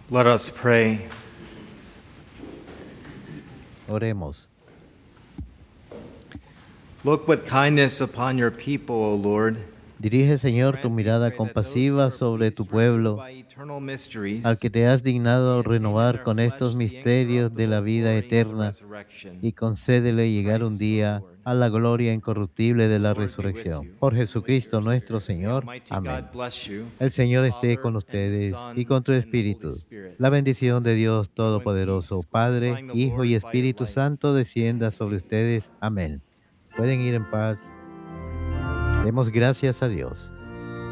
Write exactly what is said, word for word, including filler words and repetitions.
Let us pray. Oremos. Look with kindness upon your people, O Lord. Dirige, Señor, tu mirada compasiva sobre tu pueblo, al que te has dignado renovar con estos misterios de la vida eterna, y concédele llegar un día a la gloria incorruptible de la resurrección. Por Jesucristo nuestro Señor. Amén. El Señor esté con ustedes y con tu espíritu. La bendición de Dios Todopoderoso, Padre, Hijo y Espíritu Santo, descienda sobre ustedes. Amén. Pueden ir en paz. Demos gracias a Dios.